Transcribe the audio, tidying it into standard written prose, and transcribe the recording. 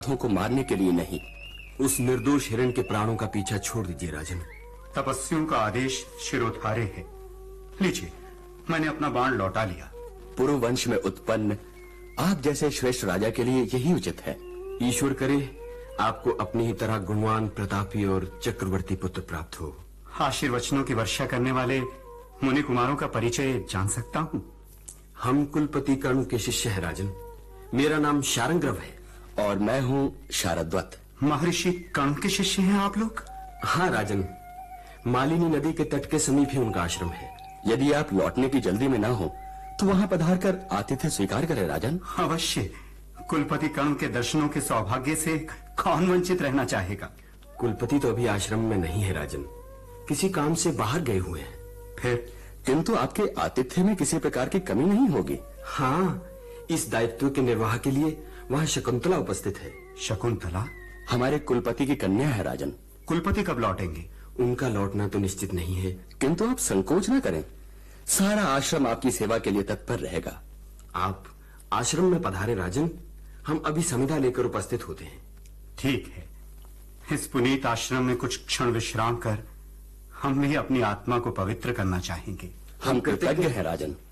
को मारने के लिए नहीं। उस निर्दोष हिरण के प्राणों का पीछा छोड़ दीजिए राजन। तपस्वियों का आदेश शिरोधार्य है। लीजिए, मैंने अपना बाण लौटा लिया। पुरु वंश में उत्पन्न आप जैसे श्रेष्ठ राजा के लिए यही उचित है। ईश्वर करे आपको अपनी ही तरह गुणवान, प्रतापी और चक्रवर्ती पुत्र प्राप्त हो। आशीर्वचनों की वर्षा करने वाले मुनि कुमारों का परिचय जान सकता हूँ? हम कुलपति कर्ण के शिष्य हैं राजन। मेरा नाम शारंग्रव है। और मैं हूँ शारद्वत। महर्षि कर्ण के शिष्य हैं आप लोग? हाँ राजन, मालिनी नदी के तट के समीप ही उनका आश्रम है। यदि आप लौटने की जल्दी में ना हो तो वहां पधार कर आतिथ्य स्वीकार करें राजन। अवश्य। कुलपति कर्ण के दर्शनों के सौभाग्य से कौन वंचित रहना चाहेगा? कुलपति तो अभी आश्रम में नहीं है राजन, किसी काम से बाहर गए हुए हैं। फिर किंतु आपके आतिथ्य में किसी प्रकार की कमी नहीं होगी। हाँ, इस दायित्व के निर्वाह के लिए वहाँ शकुंतला उपस्थित है। शकुंतला हमारे कुलपति की कन्या है राजन। कुलपति कब लौटेंगे? उनका लौटना तो निश्चित नहीं है, किंतु आप संकोच न करें, सारा आश्रम आपकी सेवा के लिए तत्पर रहेगा। आप आश्रम में पधारे राजन, हम अभी समिधा लेकर उपस्थित होते हैं। ठीक है, इस पुनीत आश्रम में कुछ क्षण विश्राम कर हम भी अपनी आत्मा को पवित्र करना चाहेंगे। हम कृतज्ञ हैं राजन।